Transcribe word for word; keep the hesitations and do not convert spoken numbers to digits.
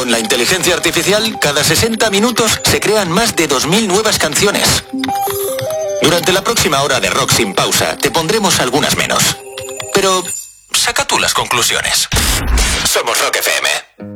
Con la inteligencia artificial, cada sesenta minutos se crean más de dos mil nuevas canciones. Durante la próxima hora de Rock Sin Pausa, te pondremos algunas menos. Pero saca tú las conclusiones. Somos Rock F M.